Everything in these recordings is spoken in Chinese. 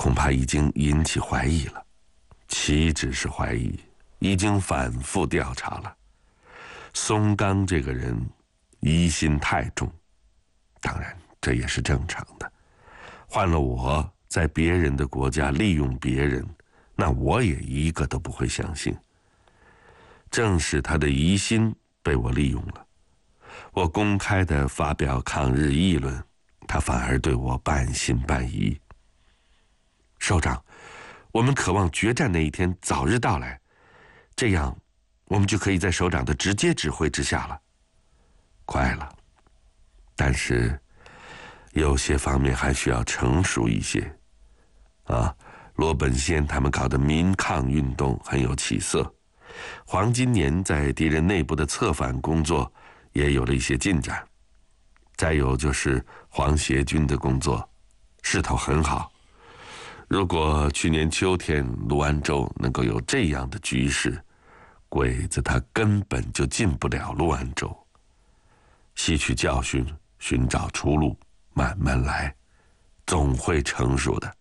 恐怕已经引起怀疑了。岂止是怀疑，已经反复调查了。松冈这个人疑心太重，当然这也是正常的。换了我在别人的国家利用别人，那我也一个都不会相信。正是他的疑心被我利用了，我公开地发表抗日议论，他反而对我半信半疑。首长，我们渴望决战那一天早日到来，这样我们就可以在首长的直接指挥之下了。快了，但是有些方面还需要成熟一些。罗本宪他们搞的民抗运动很有起色，黄金年在敌人内部的策反工作也有了一些进展。再有就是黄协军的工作势头很好。如果去年秋天陆安州能够有这样的局势，鬼子他根本就进不了陆安州。吸取教训，寻找出路，慢慢来，总会成熟的。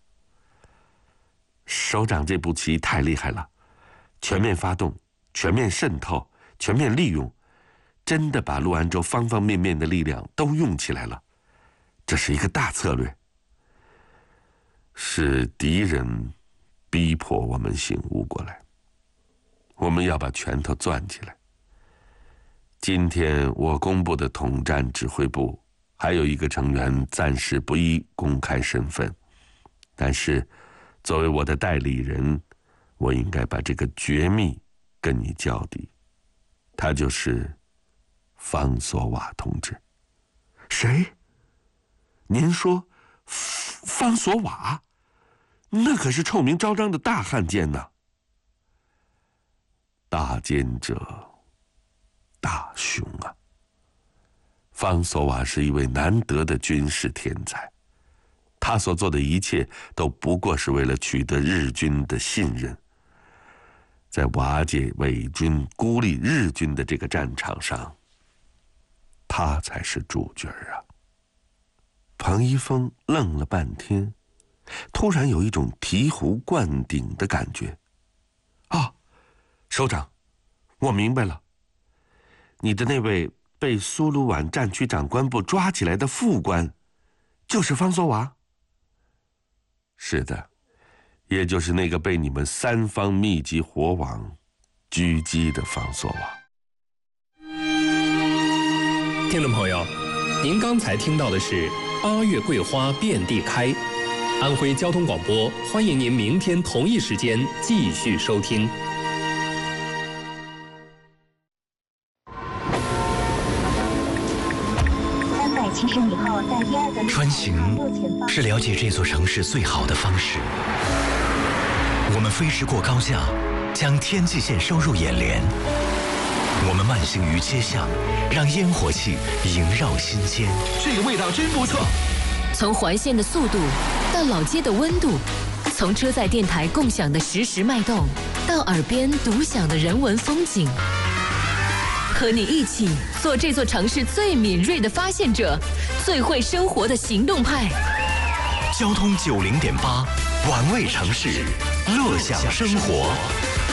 首长这步棋太厉害了，全面发动，全面渗透，全面利用，真的把陆安州方方面面的力量都用起来了。这是一个大策略，是敌人逼迫我们醒悟过来，我们要把拳头攥起来。今天我公布的统战指挥部还有一个成员暂时不宜公开身份，但是作为我的代理人，我应该把这个绝密跟你交底。他就是方索瓦同志。谁？您说方索瓦？那可是臭名昭彰的大汉奸呐！大奸者大雄啊！方索瓦是一位难得的军事天才，他所做的一切都不过是为了取得日军的信任。在瓦解伪军、孤立日军的这个战场上，他才是主角啊！彭一峰愣了半天，突然有一种醍醐灌顶的感觉。首长，我明白了，你的那位被苏鲁皖战区长官部抓起来的副官，就是方索瓦？是的，也就是那个被你们三方密集火网狙击的方索瓦。 听众朋友，您刚才听到的是8月桂花遍地开。安徽交通广播欢迎您明天同一时间继续收听。 穿行是了解这座城市最好的方式。我们飞驰过高架，将天际线收入眼帘。我们慢行于街巷，让烟火气萦绕心间。 这个味道真不错。 从环线的速度到老街的温度，从车载电台共享的实时脉动，到耳边独享的人文风景。和你一起做这座城市最敏锐的发现者，最会生活的行动派。 交通90.8，玩味城市，乐享生活。